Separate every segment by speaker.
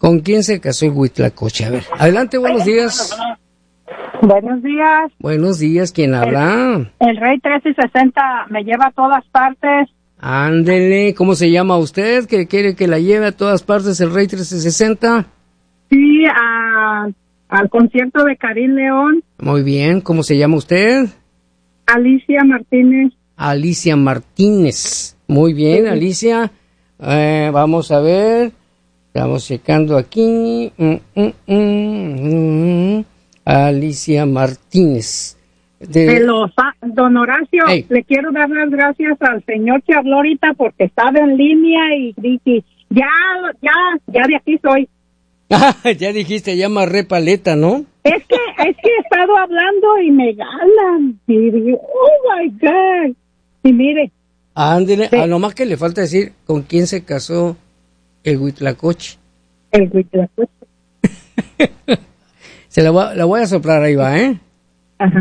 Speaker 1: ¿Con quién se casó el Huitlacoche? A ver, adelante, buenos días.
Speaker 2: Buenos días.
Speaker 1: Buenos días, ¿quién habla?
Speaker 2: El Rey 1360 me lleva a todas partes.
Speaker 1: Ándele, ¿cómo se llama usted? ¿Que quiere que la lleve a todas partes el Rey 1360?
Speaker 2: Sí, al concierto de Karim León.
Speaker 1: Muy bien, ¿cómo se llama usted?
Speaker 2: Alicia Martínez.
Speaker 1: Alicia Martínez. Muy bien, sí. Alicia. Vamos a ver. Estamos checando aquí. Alicia Martínez.
Speaker 2: Don Horacio, hey, le quiero dar las gracias al señor que habló ahorita porque estaba en línea y dije, ya de aquí soy.
Speaker 1: Ya dijiste, ya amarré paleta, ¿no?
Speaker 2: Es que he estado hablando y me ganan. Y digo, oh my God. Y mire.
Speaker 1: Ándele, a lo más que le falta decir, ¿con quién se casó el Huitlacoche?
Speaker 2: El Huitlacoche.
Speaker 1: La voy a soplar, ahí va, ¿eh?
Speaker 2: Ajá.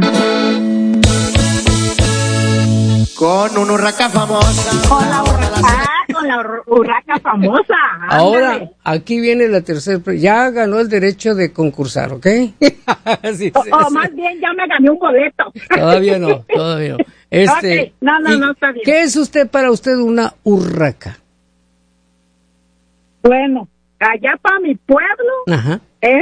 Speaker 3: Con una urraca famosa.
Speaker 2: Con la urraca famosa.
Speaker 1: Ahora,
Speaker 2: Ándale.
Speaker 1: aquí viene la tercera. Ya ganó el derecho de concursar, ¿ok?
Speaker 2: Sí, más bien ya me gané un boleto.
Speaker 1: Todavía no.
Speaker 2: Okay. No, está bien.
Speaker 1: ¿Qué es para usted una urraca?
Speaker 2: Bueno, allá para mi pueblo.
Speaker 1: Ajá.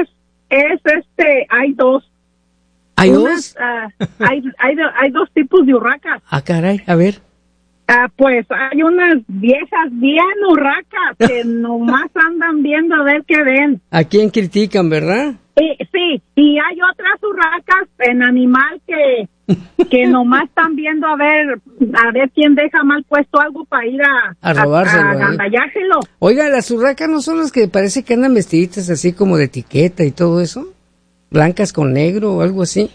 Speaker 2: Hay dos.
Speaker 1: ¿Hay dos?
Speaker 2: Hay dos tipos de urracas.
Speaker 1: Ah, caray, a ver.
Speaker 2: Pues hay unas viejas bien urracas que nomás andan viendo a ver qué ven.
Speaker 1: ¿A quién critican, verdad?
Speaker 2: Sí, y hay otras urracas en animal que nomás están viendo a ver quién deja mal puesto algo para ir a robárselo, a gandallárselo.
Speaker 1: Oiga, las urracas no son las que parece que andan vestiditas así como de etiqueta y todo eso, blancas con negro o algo así.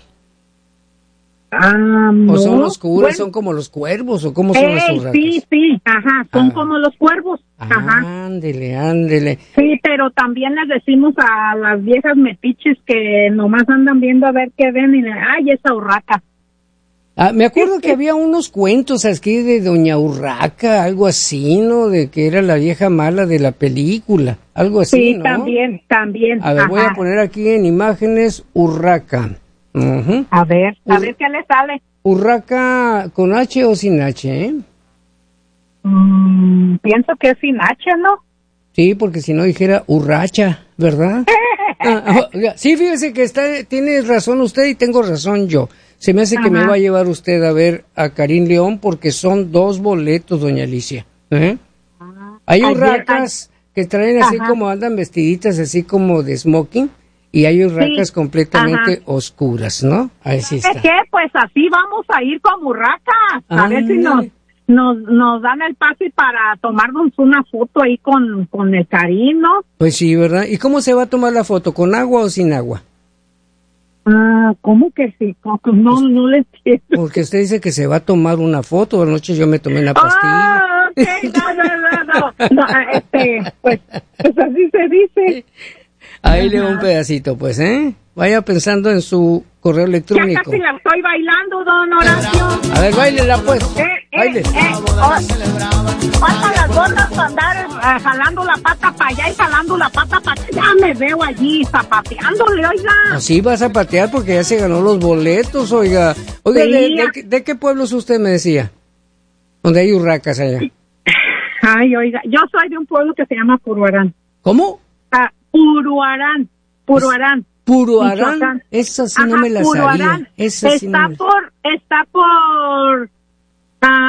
Speaker 2: No.
Speaker 1: ¿O son oscuras, bueno, son como los cuervos o cómo son las urracas?
Speaker 2: Sí, ajá, son como los cuervos. Ajá.
Speaker 1: Ándele.
Speaker 2: Sí, pero también les decimos a las viejas metiches que nomás andan viendo a ver qué ven y ¡ay, esa urraca!
Speaker 1: Me acuerdo que había unos cuentos aquí de Doña Urraca, algo así, ¿no? De que era la vieja mala de la película, algo así,
Speaker 2: sí,
Speaker 1: ¿no?
Speaker 2: también.
Speaker 1: A ver, ajá, voy a poner aquí en imágenes Urraca. Uh-huh.
Speaker 2: A ver qué le sale.
Speaker 1: ¿Urraca con H o sin H,
Speaker 2: Pienso que es sin H, ¿no?
Speaker 1: Sí, porque si no dijera urracha, ¿verdad? Sí, fíjese que tiene razón usted y tengo razón yo. Se me hace que me va a llevar usted a ver a Karim León porque son 2 boletos, doña Alicia. Hay urracas que traen así como andan vestiditas así como de smoking. Y hay urracas completamente oscuras, ¿no? Ahí sí está.
Speaker 2: ¿Qué? Pues así vamos a ir como urracas. A ver si nos dan el pase para tomarnos una foto ahí con el Karim, ¿no?
Speaker 1: Pues sí, ¿verdad? ¿Y cómo se va a tomar la foto? ¿Con agua o sin agua?
Speaker 2: ¿Cómo que sí? No le entiendo.
Speaker 1: Porque usted dice que se va a tomar una foto. Anoche yo me tomé una pastilla.
Speaker 2: No, pues así se dice.
Speaker 1: Ahí le doy un pedacito, pues, Vaya pensando en su correo electrónico.
Speaker 2: Ya casi la estoy bailando, don Horacio.
Speaker 1: A ver, báilela, pues. Baile.
Speaker 2: Faltan las botas para andar jalando la pata para allá y jalando la pata para acá. Ya me veo allí zapateándole, oiga.
Speaker 1: Así va a zapatear porque ya se ganó los boletos, oiga. Oiga, sí. ¿De qué pueblo es usted, me decía? Donde hay urracas allá.
Speaker 2: Ay, oiga, yo soy de un pueblo que se llama Puruarán.
Speaker 1: ¿Cómo?
Speaker 2: Puruarán.
Speaker 1: Puruarán, esa sí no me la sabía. Esa sí
Speaker 2: está por